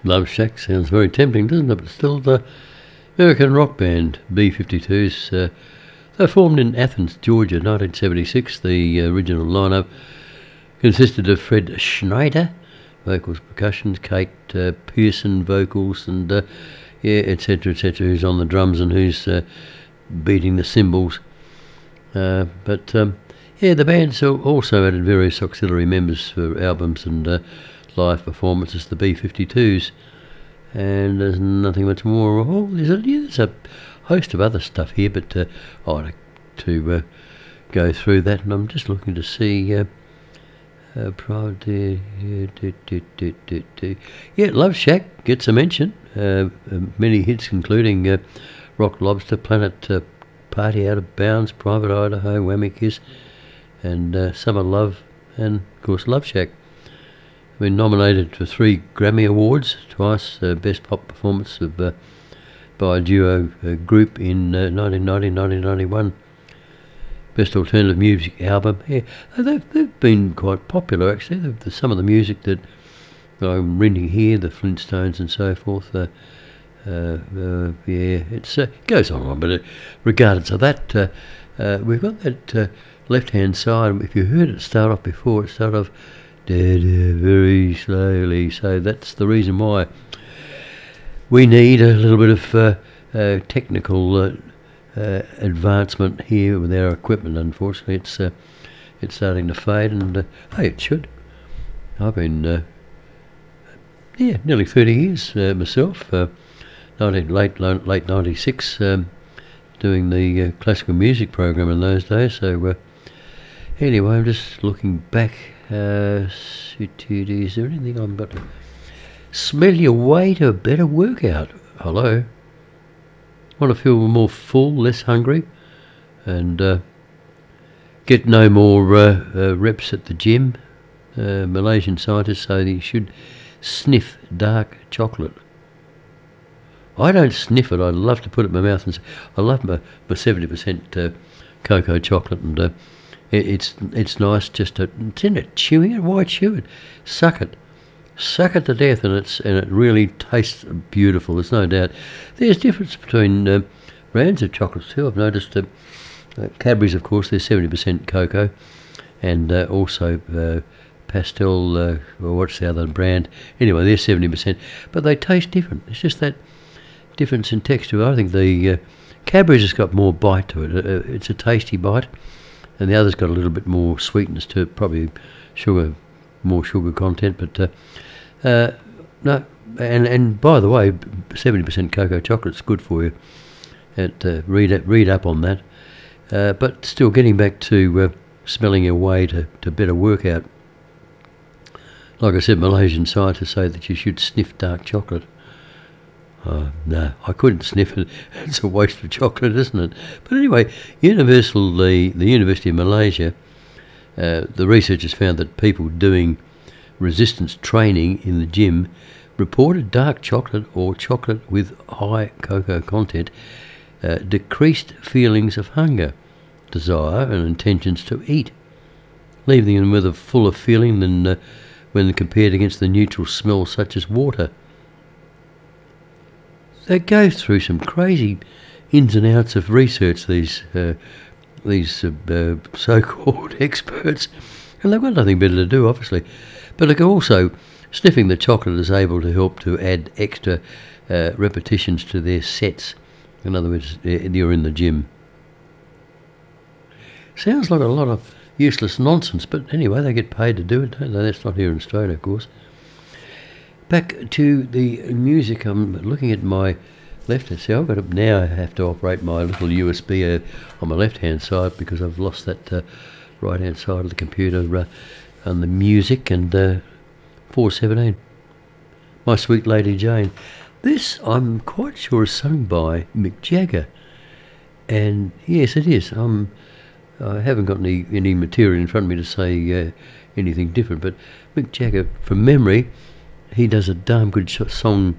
Love Shack sounds very tempting, doesn't it? But still, the American rock band B-52s, they formed in Athens, Georgia, 1976. The original lineup consisted of Fred Schneider, vocals, percussions, Kate Pearson, vocals, and etc., who's on the drums and who's beating the cymbals. The band's also added various auxiliary members for albums and live performances, the B-52s, and there's nothing much more. There's a host of other stuff here, but I'd like to go through that, and I'm just looking to see Love Shack gets a mention. Many hits including Rock Lobster, Planet Party, Out of Bounds, Private Idaho, Whammy Kiss, and Summer Love, and of course Love Shack. Been nominated for 3 Grammy Awards, twice Best Pop Performance by a duo group in 1990, 1991. Best Alternative Music Album. Yeah, they've been quite popular actually. Some of the music that I'm reading here, the Flintstones and so forth. It goes on, but regardless of that, we've got that left-hand side. If you heard it start off before, it started off very slowly, so that's the reason why we need a little bit of technical advancement here with our equipment. Unfortunately, it's starting to fade, and hey, it should. I've been nearly 30 years myself, late 96, doing the classical music program in those days. So anyway, I'm just looking back. Is there anything I've got to smell your way to a better workout? Hello? Want to feel more full, less hungry, and get no more reps at the gym? Malaysian scientists say that you should sniff dark chocolate. I don't sniff it. I love to put it in my mouth, and I love my 70% cocoa chocolate, and it's nice just to, isn't it, chewing it? Why chew it? Suck it to death, and it really tastes beautiful. There's no doubt. There's difference between brands of chocolates too. I've noticed Cadbury's, of course, they're 70% cocoa, and also Pastel, or what's the other brand? Anyway, they're 70%, but they taste different. It's just that difference in texture. I think the Cadbury's has got more bite to it. It's a tasty bite, and the other's got a little bit more sweetness to it, probably more sugar content. But no, and by the way, 70% cocoa chocolate's good for you. Read up on that. But still, getting back to smelling your way to better workout. Like I said, Malaysian scientists say that you should sniff dark chocolate. No, I couldn't sniff it. It's a waste of chocolate, isn't it? But anyway, the University of Malaysia, the researchers found that people doing resistance training in the gym reported dark chocolate or chocolate with high cocoa content decreased feelings of hunger, desire and intentions to eat, leaving them with a fuller feeling than when compared against the neutral smell such as water. They go through some crazy ins and outs of research, these so-called experts, and they've got nothing better to do, obviously. But look, also, sniffing the chocolate is able to help to add extra repetitions to their sets. In other words, you're in the gym. Sounds like a lot of useless nonsense, but anyway, they get paid to do it, don't they? That's not here in Australia, of course. Back to the music, I'm looking at my left-hand side. I've got to now have to operate my little USB on my left-hand side because I've lost that right-hand side of the computer on the music, and 417. My Sweet Lady Jane. This, I'm quite sure, is sung by Mick Jagger. And yes, it is. I haven't got any material in front of me to say anything different, but Mick Jagger, from memory, he does a damn good song.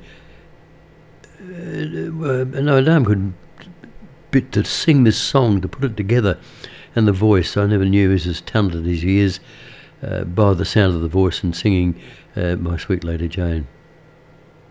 A damn good bit to sing this song, to put it together. And the voice, I never knew he was as talented as he is by the sound of the voice and singing My Sweet Lady Jane.